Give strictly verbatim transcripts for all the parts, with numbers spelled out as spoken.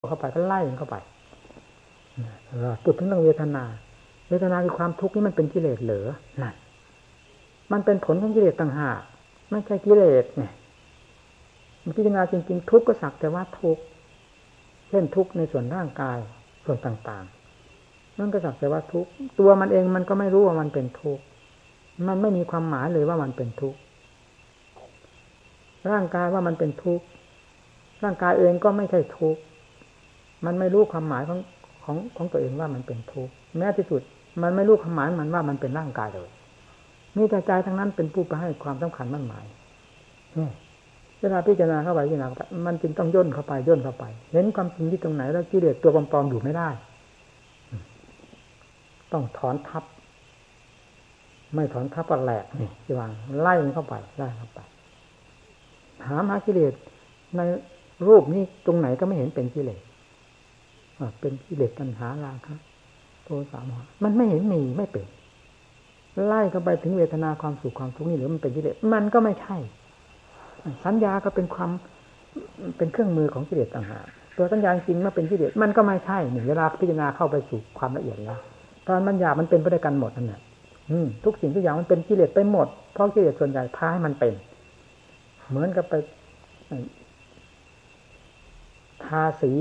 เข้าไปก็ไล่เข้าไปพูดถึงเรื่องเวทนาเวทนาคือความทุกข์นี่มันเป็นกิเลสเหรอนั่นมันเป็นผลของกิเลสต่างหากไม่ใช่กิเลสเนี่ยพิจารณาจริงๆทุกข์ก็สักแต่ว่าทุกข์เช่นทุกข์ในส่วนร่างกายส่วนต่างๆนั่นก็สักแต่ว่าทุกข์ตัวมันเองมันก็ไม่รู้ว่ามันเป็นทุกข์มันไม่มีความหมายเลยว่ามันเป็นทุกข์ร่างกายว่ามันเป็นทุกข์ร่างกายเองก็ไม่ใช่ทุกข์มันไม่รู้ความหมายของของของตัวเองว่ามันเป็นทุกข์แม้ที่สุดมันไม่รู้ความหมายมันว่ามันเป็นร่างกายเลยมีแต่ใจทั้งนั้นเป็นผู้ไปให้ความสำคัญมั่นหมายเวลาพิจารณาเข้าไปพิจารณาเข้าไปมันจึงต้องย่นเข้าไปย่นเข้าไปเห็นความจริงที่ตรงไหนแล้วกิเลสตัวปลอมๆอยู่ไม่ได้ต้องถอนทับไม่ถอนทับก็แหลกนี่ที่วางไล่เข้าไปไล่เข้าไปหามากิเลสในรูปนี้ตรงไหนก็ไม่เห็นเป็นกิเลสเป็นกิเลสตัณหาราคะโทสะโมหะมันไม่เห็นมีไม่เป็นไล่เข้าไปถึงเวทนาความสุขความทุกข์นี่หรือมันเป็นกิเลสมันก็ไม่ใช่สัญญาก็เป็นความเป็นเครื่องมือของกิเลสต่างหากตัวสัญญาจริงมันเป็นกิเลสมันก็ไม่ใช่หนึ่งเวลาพิจารณาเข้าไปสู่ความละเอียดแล้วตอนมันหยาบมันเป็นไปด้วยกันหมดนั่นแหละทุกสิ่งทุกอย่างมันเป็นกิเลสไปหมดเพราะกิเลสส่วนใหญ่พาให้มันเป็นเหมือนกับไปทาสี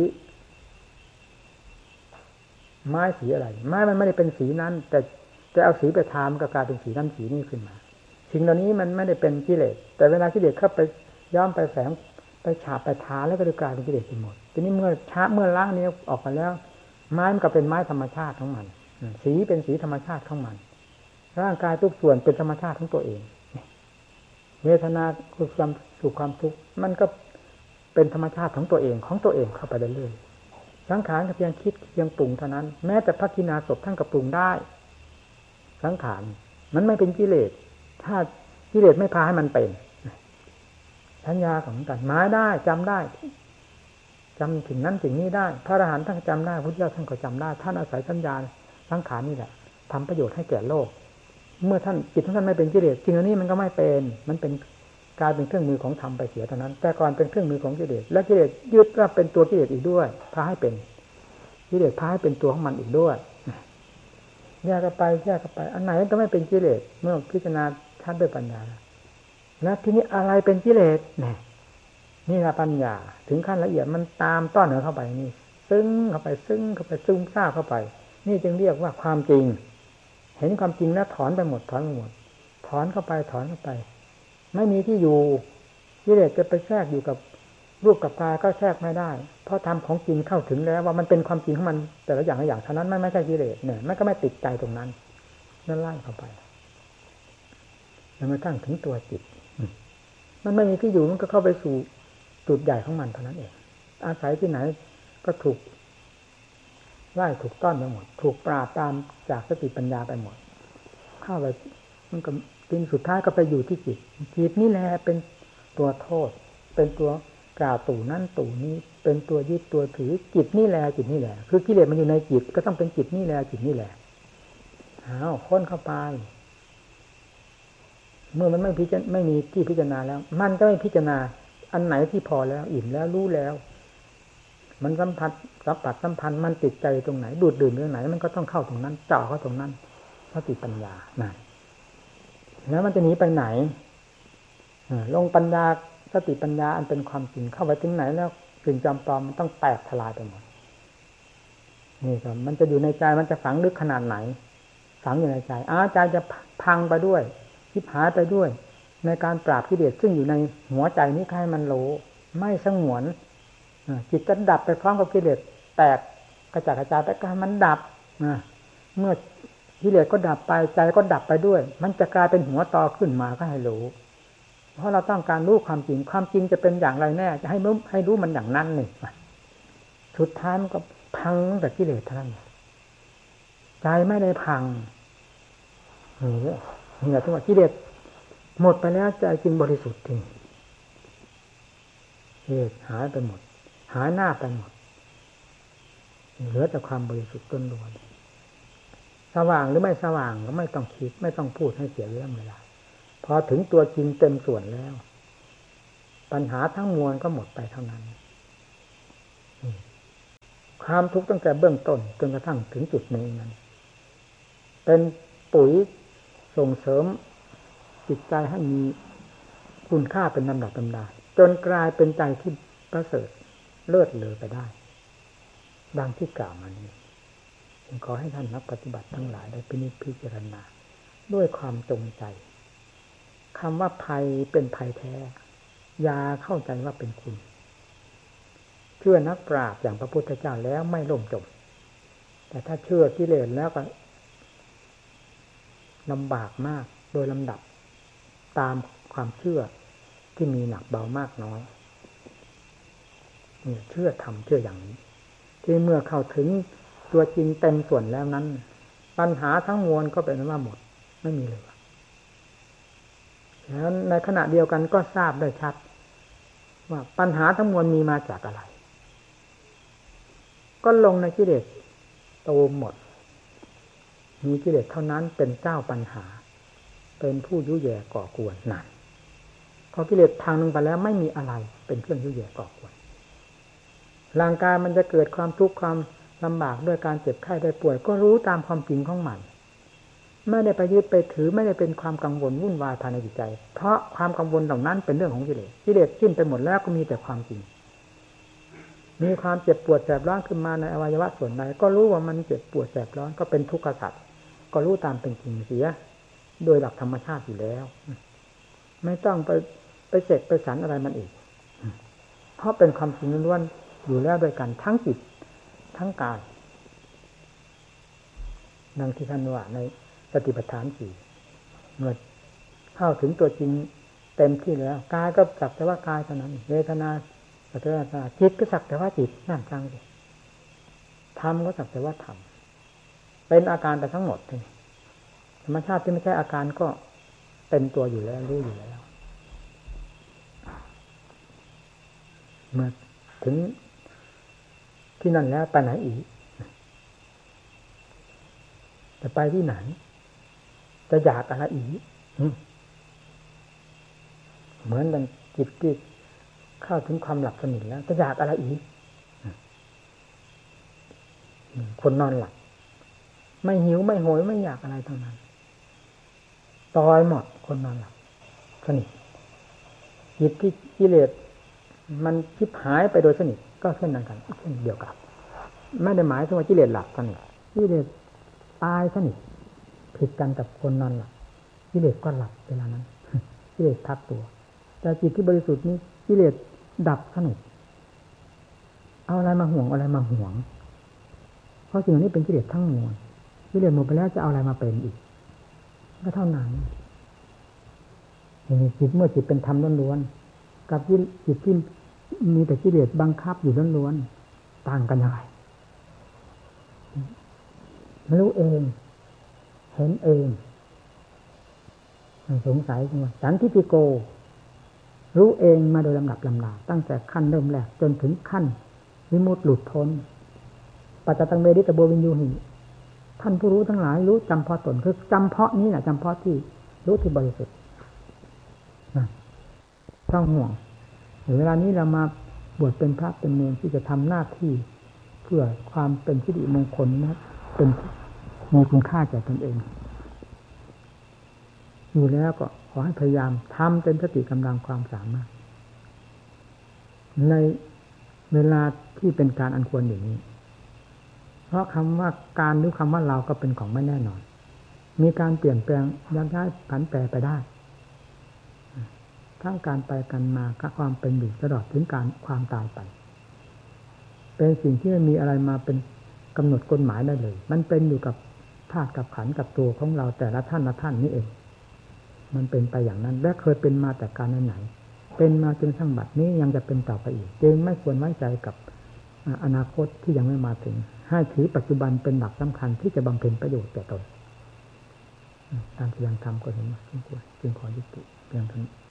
ไม้สีอะไรไม้มันไม่ได้เป็นสีนั้นแต่จะเอาสีไปทามันก็กลายเป็นสีนั้นสีนี้ขึ้นมาสิ่งเหล่านี้มันไม่ได้เป็นกิเลสแต่เวลากิเลสเข้าไปย้อมไปแฝงไปฉาบไปทาแล้วก็กลายเป็นกิเลสไปหมดทีนี้เมื่อช้าเมื่อล้างนี้ออกไปแล้วไม้มันก็เป็นไม้ธรรมชาติของมันสีเป็นสีธรรมชาติของมันร่างกายทุกส่วนเป็นธรรมชาติของตัวเองเวทนาคือความสุขความทุกข์มันก็เป็นธรรมชาติของตัวเองของตัวเองเข้าไปเรื่อยๆสังขารก็เพียงคิดเพียงปรุงเท่านั้นแม้แต่พระกินาศพท่านก็ปรุงได้สังขารมันไม่เป็นกิเลสถ้ากิเลสไม่พาให้มันเป็นสัญญาของกันหมายได้จำได้จำถึงนั้นถึงนี้ได้พระอรหันต์ท่านจำได้พระพุทธเจ้าท่านก็จำได้ท่านอาศัยสัญญาสังขารนี่แหละทำประโยชน์ให้แก่โลกเมื่อท่านจิตท่านไม่เป็นกิเลสจริงอันนี้มันก็ไม่เป็นมันเป็นกลายเป็นเครื่องมือของธรรมไปเสียเท่านั้นแต่ก่อนเป็นเครื่องมือของกิเลสและกิเลสยึดว่าเป็นตัวกิเลสอีกด้วยพาให้เป็นกิเลสพาให้เป็นตัวของมันอีกด้วยแยกกันไปแยกกันไปอันไหนก็ไม่เป็นกิเลสเมื่อพิจารณาชัดด้วยปัญญาแล้วทีนี้อะไรเป็นกิเลสเนี่ยนี่ละปัญญาถึงขั้นละเอียดมันตามต้อนเข้าไปนี่ซึ้งเข้าไปซึ้งเข้าไปซึมซาบเข้าไปนี่จึงเรียกว่าความจริงเห็นความจริงแล้วถอนไปหมดถอนไปหมดถอนเข้าไปถอนเข้าไปไม่มีที่อยู่กิเลสจะไปแทรกอยู่กับรูปกับตาก็แทรกไม่ได้เพราะทำของจริงเข้าถึงแล้วว่ามันเป็นความจริงของมันแต่ละอย่างละอย่างเท่านั้นไม่ไม่ใช่กิเลสเนี่ยมันก็ไม่ติดใจตรงนั้นนั่นไล่เข้าไปแล้วมาตั้งถึงตัวจิตมันไม่มีที่อยู่มันก็เข้าไปสู่จุดใหญ่ของมันเท่านั้นเองอาศัยที่ไหนก็ถูกไล่ถูกต้อนไปหมดถูกปราบตามจากสติปัญญาไปหมดเข้าไปมันก็จริงสุดท้ายก็ไปอยู่ที่จิตจิตนี่แหละเป็นตัวโทษเป็นตัวกล่าวตู่นั่นตู่นี้เป็นตัวยึดตัวถือจิตนี่แหละจิตนี่แหละคือกิเลสมันอยู่ในจิตก็ต้องเป็นจิตนี่แหละจิตนี่แหละอ้าวค้นเข้าไปเมื่อมันไม่พิจารไม่มีที่พิจารณาแล้วมันก็ไม่พิจารณาอันไหนที่พอแล้วอิ่มแล้วรู้แล้วมันสัมผัสสัมผัสสัมพันธ์มันติดใจตรงไหนดูดดื่มตรงไหนมันก็ต้องเข้าตรงนั้นเจาะเข้าตรงนั้นสติปัญญานั่นแล้วมันจะหนีไปไหนลงปัญญาสติปัญญาอันเป็นความจริงเข้าไปถึงไหนแล้วสิ่งจำปลอมมันต้องแตกทลายไปหมดนี่ก็มันจะอยู่ในใจมันจะฝังลึกขนาดไหนฝังอยู่ในใจอาใจจะพังไปด้วยทิพหายไปด้วยในการปราบกิเลสซึ่งอยู่ในหัวใจนี้ใครมันรู้ไม่สงวนจิตจะดับไปพร้อมกับกิเลสแตกกระจายกระจายไปก็มันดับเมื่อกิเลสก็ดับไปใจก็ดับไปด้วยมันจะกลายเป็นหัวตอขึ้นมาก็ให้รู้เพราะเราต้องการรู้ความจริงความจริงจะเป็นอย่างไรแน่จะให้รู้ให้รู้มันอย่างนั้นนี่สุดท้ายมันก็พังแต่กิเลสเท่านั้นใจไม่ได้พังนี่นี่แหละที่ว่ากิเลสหมดไปแล้วใจจริงบริสุทธิ์จริงกิเลสหายไปหมดหายหน้าไปหมดเหลือแต่ความบริสุทธิ์ล้วนๆสว่างหรือไม่สว่างก็ไม่ต้องคิดไม่ต้องพูดให้เสียเรื่องเวลาพอถึงตัวจริงเต็มส่วนแล้วปัญหาทั้งมวลก็หมดไปเท่านั้นความทุกข์ตั้งแต่เบื้องต้นจนกระทั่งถึงจุดนี้นั้นเป็นปุ๋ยส่งเสริมจิตใจให้มีคุณค่าเป็นลำดับลำดาจนกลายเป็นใจที่ประเสริฐเลิศเลอไปได้ดังที่กล่าวมานี้ขอให้ท่านนักปฏิบัติทั้งหลายได้พินิจพิจารณาด้วยความจงใจคำว่าภัยเป็นภัยแท้อย่าเข้าใจว่าเป็นคุณเชื่อนักปราชญ์อย่างพระพุทธเจ้าแล้วไม่ล่มจมแต่ถ้าเชื่อกิเลสแล้วก็ลำบากมากโดยลำดับตามความเชื่อที่มีหนักเบามากน้อยเนี่ยเชื่อทำเชื่ออย่างนี้ที่เมื่อเข้าถึงตัวจริงเต็มส่วนแล้วนั้นปัญหาทั้งมวลก็เป็นว่าหมดไม่มีเลยแล้วในขณะเดียวกันก็ทราบได้ชัดว่าปัญหาทั้งมวลมีมาจากอะไรก็ลงในกิเลสโตหมดมีกิเลสเท่านั้นเป็นเจ้าปัญหาเป็นผู้ยุ่ยแย่ก่อกวนนั่นพอกิเลสทางนึงไปแล้วไม่มีอะไรเป็นเครื่องยุ่ยแย่ก่อกวนร่างกายมันจะเกิดความทุกข์ความลำบากด้วยการเจ็บไข้ได้ป่วยก็รู้ตามความจริงของมันไม่ได้ไปยึดไปถือไม่ได้เป็นความกังวลวุ่นวายภายในจิตใจเพราะความกังวลเหล่านั้นเป็นเรื่องของกิเลสกิเลสสิ้นไปหมดแล้วก็มีแต่ความจริงมีความเจ็บปวดแสบร้อนขึ้นมาในอวัยวะส่วนใดก็รู้ว่ามันเจ็บปวดแสบร้อนก็เป็นทุกข์สัตว์ก็รู้ตามเป็นจริงเสียโดยหลักธรรมชาติอยู่แล้วไม่ต้องไปไปเสกไปสรรอะไรมันอีกเพราะเป็นความจริงล้วนอยู่แล้วด้วยกันทั้งจิตทั้งกายดังที่ท่านว่าในสติปัฏฐานสี่เมื่อเข้าถึงตัวจริงเต็มที่แล้วกายก็สักแต่ว่ากายเท่านั้นเวทนาสักแต่ว่าจิตก็สักแต่ว่าจิตนั่นจังเลยธรรมก็สักแต่ว่าธรรมเป็นอาการแต่ทั้งหมดธรรมชาติที่ไม่ใช่อาการก็เป็นตัวอยู่แล้วรู้อยู่แล้วเมื่อถึงที่นั่นแล้วไปไหนอีกจะไปที่ไหนจะอยากอะไรอีกเหมือนดังจิตที่เข้าถึงความหลับสนิทแล้วจะอยากอะไรอีกคนนอนหลับไม่หิวไม่โหยไม่อยากอะไรทั้งนั้นตายหมดคนนอนหลับสนิทจิตที่กิเลสมันชิบหายไปโดยสนิทก็เช่นนั้นกันเช่นเดียวกันไม่ได้หมายถึงว่ากิเลสหลับสนิทกิเลสตายสนิทผิดกันกับคนนอนหลับกิเลสก็หลับเวลานั้นกิเลสทับตัวแต่จิตที่บริสุทธิ์นี้กิเลสดับสนิทเอาอะไรมาห่วงอะไรมาห่วงเพราะสิ่งนี้เป็นกิเลสทั้งมวลกิเลสหมดไปแล้วจะเอาอะไรมาเป็นอีกก็เท่านั้นนี่จิตเมื่อจิตเป็นธรรมล้วนๆกับจิตที่มีแต่กิเลสบังคับอยู่ล้วนๆต่างกันยังไงไม่รู้เองเห็นเองสงสัยว่าสันทิฏฐิโกรู้เองมาโดยลำดับลำดาตั้งแต่ขั้นเริ่มแรกจนถึงขั้นวิมุตติหลุดพ้นปัจจตังเวทิตโบวินยูหิท่านผู้รู้ทั้งหลายรู้จำเพาะตนคือจำเพาะนี้แหละจำเพาะที่รู้ที่บริสุทธิ์ต้องห่วงเวลานี้เรามาบวชเป็นพระเป็นเนรที่จะทำหน้าที่เพื่อความเป็นสิริมงคลนะเป็นมีคุณค่าแก่ตนเองอยู่แล้วก็ขอให้พยายามทำเต็มสติกำลังความสามารถในเวลาที่เป็นการอันควรอย่างนี้เพราะคำว่าการหรือคำว่าเราก็เป็นของไม่แน่นอนมีการเปลี่ยนแปลงย้ายย้ายผันแปรไปได้ทั้งการไปกันมากับความเป็นอยู่ตลอดถึงการความตายไปเป็นสิ่งที่ไม่มีอะไรมาเป็นกำหนดกฎหมายได้เลยมันเป็นอยู่กับธาตุกับขันธ์กับตัวของเราแต่ละท่านละท่านนี่เองมันเป็นไปอย่างนั้นและเคยเป็นมาแต่การไหนเป็นมาจนทั้งบัดนี้ยังจะเป็นต่อไปอีกจึงไม่ควรไว้ใจกับอนาคตที่ยังไม่มาถึงให้ถือปัจจุบันเป็นหลักสำคัญที่จะบำเพ็ญประโยชน์แก่ตนตามที่ยังทำก็เห็นมาสมควรจึงขอยุติเพียงเท่านี้